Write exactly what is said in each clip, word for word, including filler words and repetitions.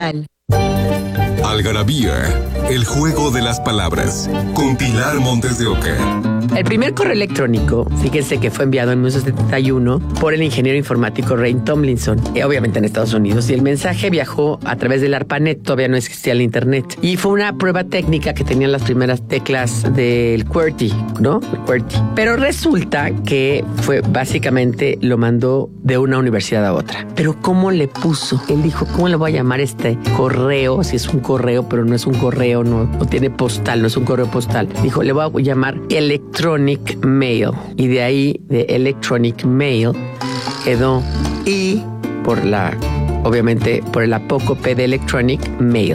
Digital. Algarabía, el juego de las palabras, con Pilar Montes de Oca. El primer correo electrónico, fíjense que fue enviado en mil novecientos setenta y uno por el ingeniero informático Ray Tomlinson, eh, obviamente en Estados Unidos, y el mensaje viajó a través del ARPANET, todavía no existía el internet, y fue una prueba técnica que tenían las primeras teclas del QWERTY, ¿no? El QWERTY. Pero resulta que fue básicamente lo mandó de una universidad a otra. Pero ¿cómo le puso? Él dijo, ¿cómo le voy a llamar este correo? Si es un correo, pero no es un correo, no, no tiene postal, no es un correo postal. Dijo, le voy a llamar Electronic Mail. Y de ahí, de Electronic Mail, quedó I por la, obviamente, por el apócope de Electronic Mail.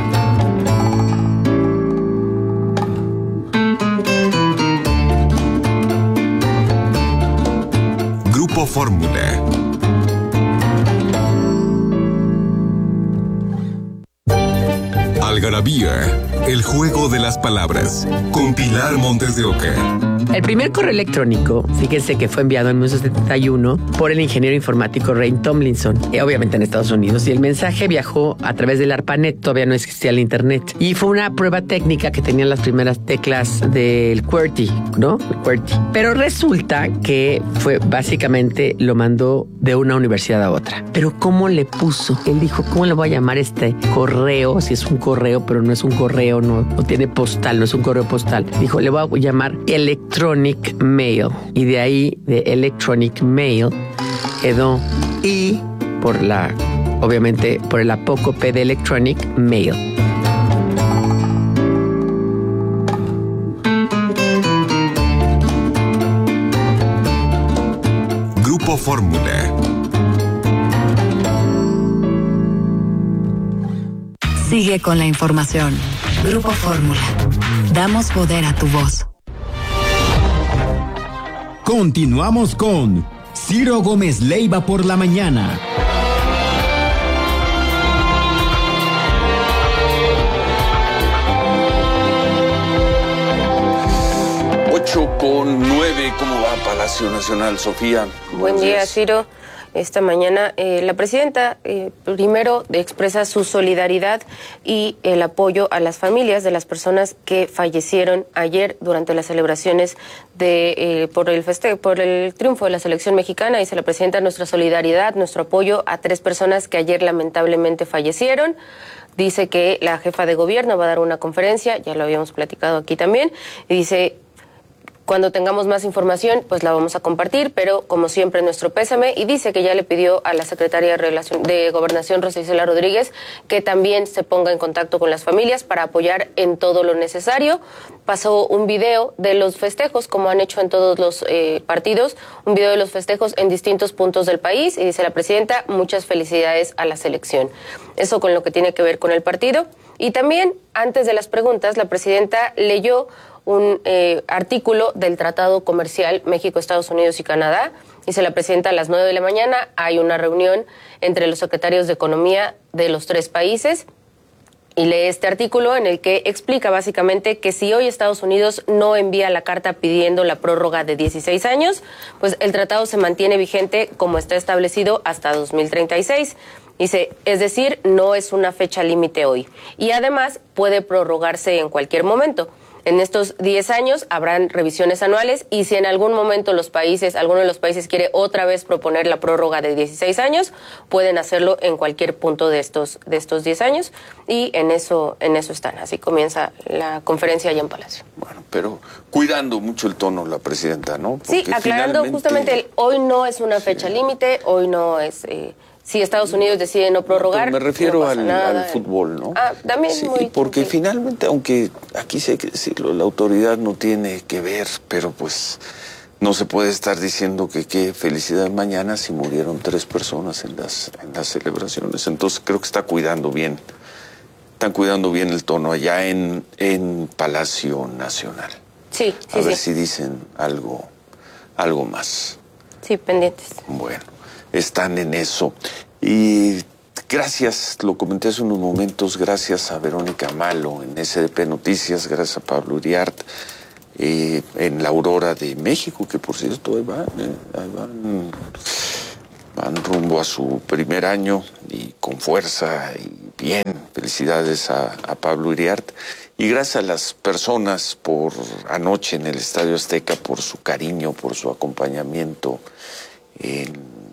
Grupo Fórmula. Algarabía, el juego de las palabras, con Pilar Montes de Oca. El primer correo electrónico, fíjense que fue enviado en mil novecientos setenta y uno por el ingeniero informático Ray Tomlinson, eh, obviamente en Estados Unidos, y el mensaje viajó a través del ARPANET, todavía no existía el internet, y fue una prueba técnica que tenían las primeras teclas del QWERTY, ¿no? El QWERTY. Pero resulta que fue básicamente lo mandó de una universidad a otra. Pero ¿cómo le puso? Él dijo, ¿cómo le voy a llamar este correo? Si es un correo, pero no es un correo, no, no tiene postal, no es un correo postal. Dijo, le voy a llamar Electronic Mail. Y de ahí, de Electronic Mail, quedó I por la, obviamente, por el apócope de Electronic Mail. Grupo Fórmula. Sigue con la información. Grupo Fórmula. Damos poder a tu voz. Continuamos con Ciro Gómez Leiva por la mañana. ocho con nueve, ¿cómo va Palacio Nacional, Sofía? Buen día, Ciro. Esta mañana eh, la presidenta eh, primero expresa su solidaridad y el apoyo a las familias de las personas que fallecieron ayer durante las celebraciones de eh, por el feste por el triunfo de la selección mexicana. Dice la presidenta, nuestra solidaridad, nuestro apoyo a tres personas que ayer lamentablemente fallecieron. Dice que la jefa de gobierno va a dar una conferencia, ya lo habíamos platicado aquí también, y dice, cuando tengamos más información, pues la vamos a compartir, pero como siempre nuestro pésame, y dice que ya le pidió a la secretaria de, Relación, de Gobernación, Rosa Isela Rodríguez, que también se ponga en contacto con las familias para apoyar en todo lo necesario. Pasó un video de los festejos, como han hecho en todos los eh, partidos, un video de los festejos en distintos puntos del país, y dice la presidenta, muchas felicidades a la selección. Eso con lo que tiene que ver con el partido. Y también, antes de las preguntas, la presidenta leyó un eh, artículo del Tratado Comercial México, Estados Unidos y Canadá. Dice la presidenta, a las nueve de la mañana hay una reunión entre los secretarios de Economía de los tres países, y lee este artículo en el que explica básicamente que si hoy Estados Unidos no envía la carta pidiendo la prórroga de dieciséis años, pues el tratado se mantiene vigente como está establecido hasta dos mil treinta y seis. Dice, es decir, no es una fecha límite hoy. Y además puede prorrogarse en cualquier momento. En estos diez años habrán revisiones anuales, y si en algún momento los países, alguno de los países quiere otra vez proponer la prórroga de dieciséis años, pueden hacerlo en cualquier punto de estos de estos diez años, y en eso en eso están. Así comienza la conferencia allá en Palacio. Bueno, pero cuidando mucho el tono la presidenta, ¿no? Porque sí, aclarando finalmente... justamente, el, hoy no es una fecha sí. límite, hoy no es... Eh, Si Estados Unidos decide no prorrogar, no, me refiero no al, nada. al fútbol, ¿no? Ah, también sí, muy... porque sí. finalmente, aunque aquí sé que decirlo, la autoridad no tiene que ver, pero pues no se puede estar diciendo que qué felicidad mañana si murieron tres personas en las, en las celebraciones. Entonces creo que está cuidando bien, están cuidando bien el tono allá en, en Palacio Nacional. Sí, sí, A ver sí. si dicen algo, algo más. Sí, pendientes. Bueno. Están en eso. Y gracias, lo comenté hace unos momentos, gracias a Verónica Malo en S D P Noticias, gracias a Pablo Uriart, eh, en la Aurora de México, que por cierto ahí van, eh, ahí van van rumbo a su primer año y con fuerza y bien. Felicidades a, a Pablo Iriart. Y gracias a las personas por anoche en el Estadio Azteca, por su cariño, por su acompañamiento en,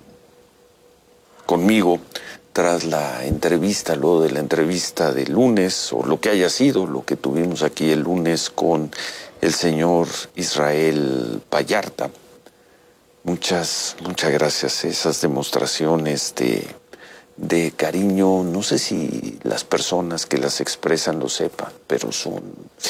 conmigo tras la entrevista, luego de la entrevista del lunes, o lo que haya sido, lo que tuvimos aquí el lunes con el señor Israel Vallarta. Muchas, muchas gracias. Esas demostraciones de, de cariño, no sé si las personas que las expresan lo sepan, pero son,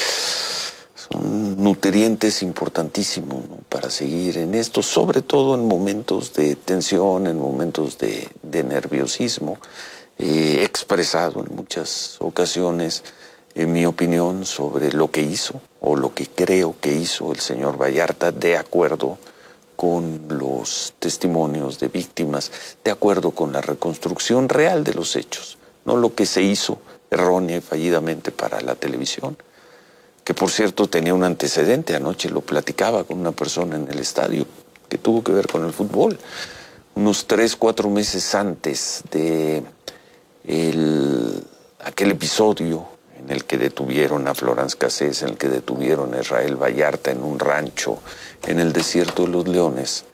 son nutrientes importantísimos, ¿no?, para seguir en esto, sobre todo en momentos de tensión, en momentos de, de nerviosismo. He eh, expresado en muchas ocasiones en mi opinión sobre lo que hizo o lo que creo que hizo el señor Vallarta, de acuerdo con los testimonios de víctimas, de acuerdo con la reconstrucción real de los hechos, no lo que se hizo errónea y fallidamente para la televisión, que por cierto tenía un antecedente. Anoche lo platicaba con una persona en el estadio que tuvo que ver con el fútbol. Unos tres, cuatro meses antes de el, aquel episodio en el que detuvieron a Florence Cassés, en el que detuvieron a Israel Vallarta en un rancho en el desierto de los Leones,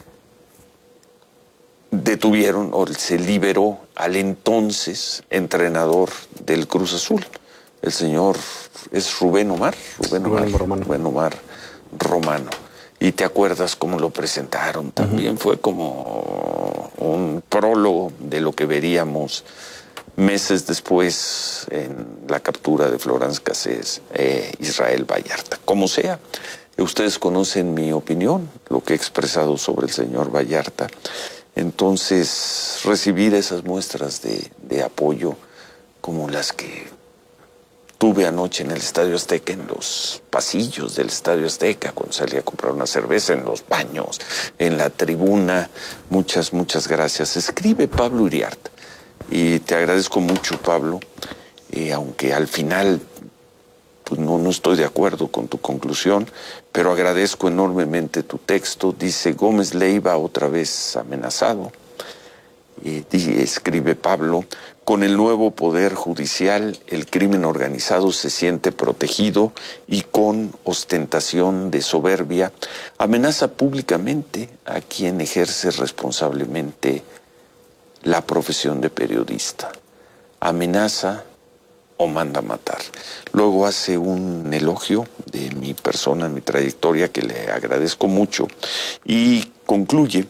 detuvieron o se liberó al entonces entrenador del Cruz Azul, el señor, es Rubén Omar, Rubén Omar, Rubén Romano. Rubén Omar Romano. Y te acuerdas cómo lo presentaron, también uh-huh. Fue como un prólogo de lo que veríamos meses después en la captura de Florence Cassés, eh, Israel Vallarta. Como sea, ustedes conocen mi opinión, lo que he expresado sobre el señor Vallarta. Entonces, recibir esas muestras de, de apoyo como las que tuve anoche en el Estadio Azteca, en los pasillos del Estadio Azteca, cuando salí a comprar una cerveza, en los baños, en la tribuna, muchas, muchas gracias. Escribe Pablo Iriart. Y te agradezco mucho, Pablo, eh, aunque al final pues no, no estoy de acuerdo con tu conclusión, pero agradezco enormemente tu texto. Dice: Gómez Leiva otra vez amenazado. Eh, escribe Pablo: con el nuevo poder judicial, el crimen organizado se siente protegido y con ostentación de soberbia amenaza públicamente a quien ejerce responsablemente la profesión de periodista. Amenaza o manda matar. Luego hace un elogio de mi persona, mi trayectoria, que le agradezco mucho, y concluye,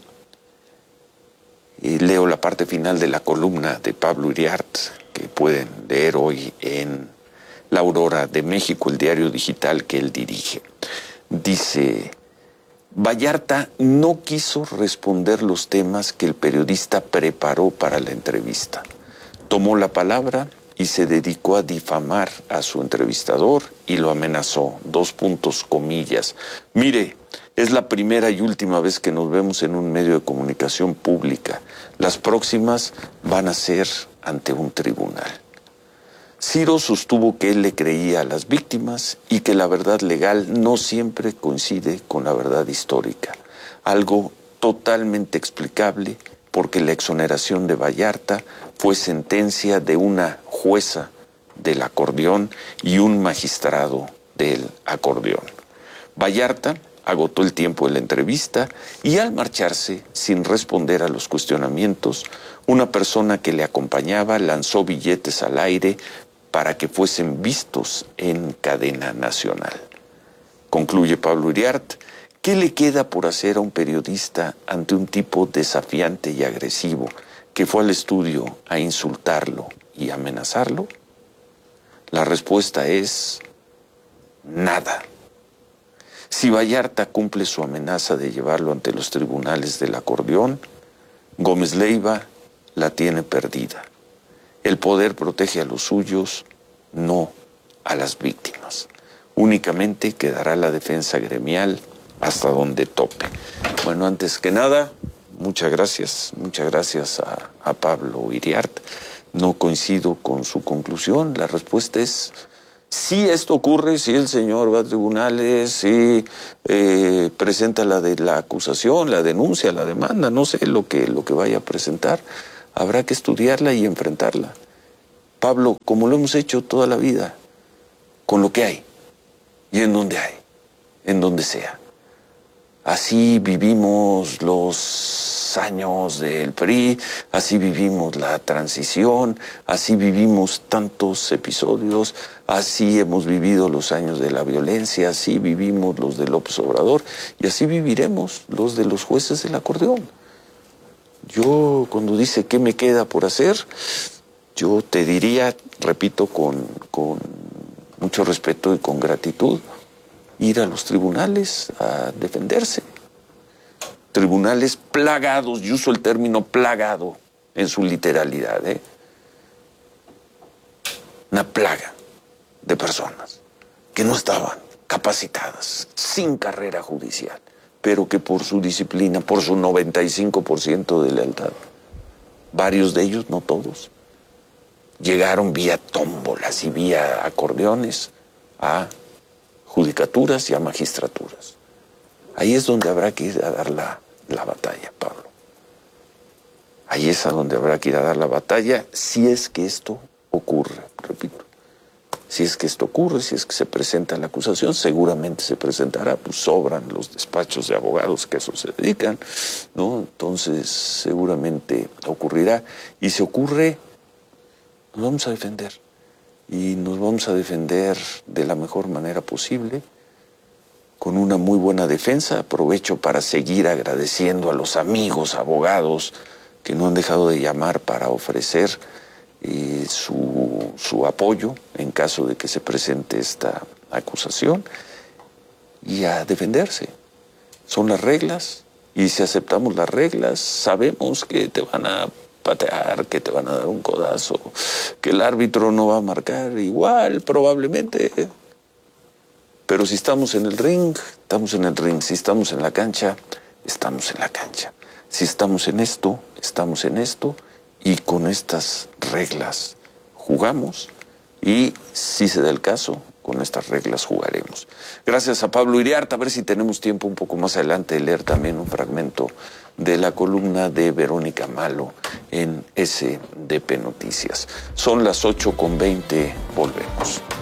y leo la parte final de la columna de Pablo Iriart, que pueden leer hoy en La Aurora de México, el diario digital que él dirige. Dice: Vallarta no quiso responder los temas que el periodista preparó para la entrevista. Tomó la palabra y se dedicó a difamar a su entrevistador y lo amenazó. Dos puntos, comillas. Mire, es la primera y última vez que nos vemos en un medio de comunicación pública. Las próximas van a ser ante un tribunal. Ciro sostuvo que él le creía a las víctimas y que la verdad legal no siempre coincide con la verdad histórica. Algo totalmente explicable porque la exoneración de Vallarta fue sentencia de una jueza del acordeón y un magistrado del acordeón. Vallarta agotó el tiempo de la entrevista y al marcharse sin responder a los cuestionamientos, una persona que le acompañaba lanzó billetes al aire para que fuesen vistos en cadena nacional. Concluye Pablo Iriart: ¿qué le queda por hacer a un periodista ante un tipo desafiante y agresivo que fue al estudio a insultarlo y amenazarlo? La respuesta es nada. Si Vallarta cumple su amenaza de llevarlo ante los tribunales del acordeón, Gómez Leiva la tiene perdida. El poder protege a los suyos, no a las víctimas. Únicamente quedará la defensa gremial hasta donde tope. Bueno, antes que nada, muchas gracias, muchas gracias a, a Pablo Iriart. No coincido con su conclusión. La respuesta es Si esto ocurre, si el señor va a tribunales, si eh, presenta la de la acusación, la denuncia, la demanda, no sé lo que, lo que vaya a presentar, habrá que estudiarla y enfrentarla. Pablo, como lo hemos hecho toda la vida, con lo que hay y en donde hay, en donde sea. Así vivimos los años del P R I, así vivimos la transición, así vivimos tantos episodios, así hemos vivido los años de la violencia, así vivimos los de López Obrador y así viviremos los de los jueces del acordeón. Yo, cuando dice qué me queda por hacer, yo te diría, repito, con, con mucho respeto y con gratitud, ir a los tribunales a defenderse. Tribunales plagados, y uso el término plagado en su literalidad, ¿eh? Una plaga de personas que no estaban capacitadas, sin carrera judicial, pero que por su disciplina, por su noventa y cinco por ciento de lealtad, varios de ellos, no todos, llegaron vía tómbolas y vía acordeones a judicaturas y a magistraturas. Ahí es donde habrá que ir a dar la, la batalla, Pablo. Ahí es a donde habrá que ir a dar la batalla si es que esto ocurre, repito. Si es que esto ocurre, si es que se presenta la acusación, seguramente se presentará, pues sobran los despachos de abogados que a eso se dedican, ¿no? Entonces seguramente ocurrirá. Y si ocurre, nos vamos a defender. Y nos vamos a defender de la mejor manera posible, con una muy buena defensa. Aprovecho para seguir agradeciendo a los amigos abogados que no han dejado de llamar para ofrecer eh, su, su apoyo en caso de que se presente esta acusación, y a defenderse. Son las reglas, y si aceptamos las reglas, sabemos que te van a patear, que te van a dar un codazo, que el árbitro no va a marcar igual, probablemente. Pero si estamos en el ring, estamos en el ring. Si estamos en la cancha, estamos en la cancha. Si estamos en esto, estamos en esto, y con estas reglas jugamos, y si se da el caso, con estas reglas jugaremos. Gracias a Pablo Iriarte. A ver si tenemos tiempo un poco más adelante de leer también un fragmento de la columna de Verónica Malo en S D P Noticias. Son las ocho con veinte, volvemos.